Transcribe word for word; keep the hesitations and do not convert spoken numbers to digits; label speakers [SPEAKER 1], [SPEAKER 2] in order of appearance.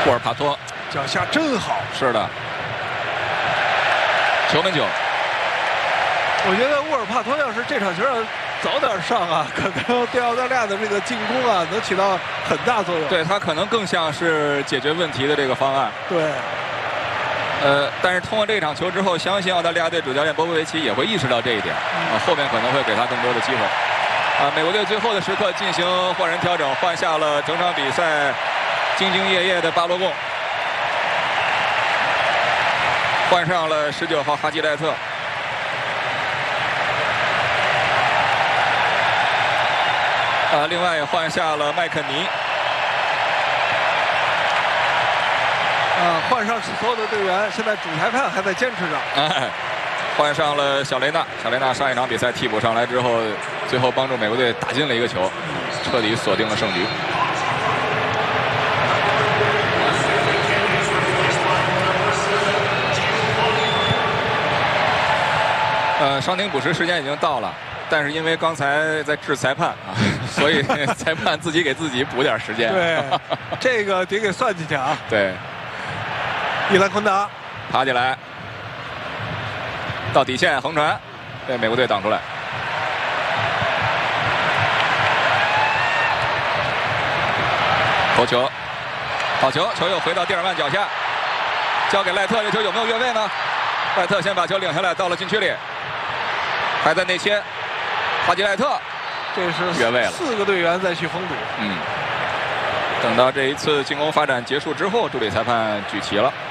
[SPEAKER 1] 沃尔帕托
[SPEAKER 2] 脚下真好。
[SPEAKER 1] 是的，球门球。
[SPEAKER 2] 我觉得沃尔帕托要是这场球要早点上啊，可能对澳大利亚的这个进攻啊能起到很大作用。
[SPEAKER 1] 对他可能更像是解决问题的这个方案。
[SPEAKER 2] 对。
[SPEAKER 1] 呃，但是通过这场球之后，相信澳大利亚队主教练波波维奇也会意识到这一点，啊，后面可能会给他更多的机会。啊，美国队最后的时刻进行换人调整，换下了整场比赛兢兢业业的巴罗贡，换上了十九号哈基莱特。啊，另外也换下了麦肯尼。
[SPEAKER 2] 啊，换上所有的队员，现在主裁判还在坚持着。
[SPEAKER 1] 哎，换上了小雷纳，小雷纳上一场比赛替补上来之后，最后帮助美国队打进了一个球，彻底锁定了胜局。呃，伤停补时时间已经到了，但是因为刚才在治裁判啊，所以裁判自己给自己补点时间。
[SPEAKER 2] 对，这个得给算进去啊。
[SPEAKER 1] 对。
[SPEAKER 2] 伊兰昆达
[SPEAKER 1] 爬起来，到底线横传，被美国队挡出来。头球，好球，球又回到蒂尔曼脚下，交给赖特，这球有没有越位呢？赖特先把球领下来，到了禁区里，还在内切，哈基莱特，
[SPEAKER 2] 这是
[SPEAKER 1] 越位了，
[SPEAKER 2] 四个队员再去封堵。
[SPEAKER 1] 嗯，等到这一次进攻发展结束之后，助理裁判举旗了。